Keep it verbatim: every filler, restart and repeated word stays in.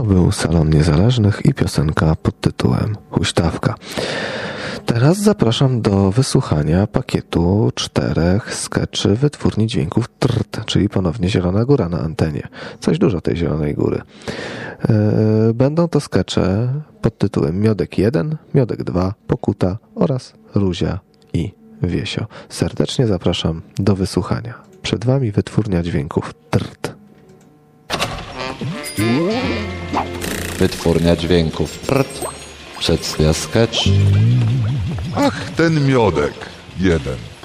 był Salon Niezależnych i piosenka pod tytułem Huśtawka. Teraz zapraszam do wysłuchania pakietu czterech skeczy Wytwórni Dźwięków T R T, czyli ponownie Zielona Góra na antenie. Coś dużo tej Zielonej Góry. Będą to skecze pod tytułem Miodek jeden, Miodek dwa, Pokuta oraz Ruzia i Wiesio. Serdecznie zapraszam do wysłuchania. Przed Wami Wytwórnia Dźwięków T R T. Wytwórnia Dźwięków T R T przedstawia sketch. Ach, ten miodek jeden.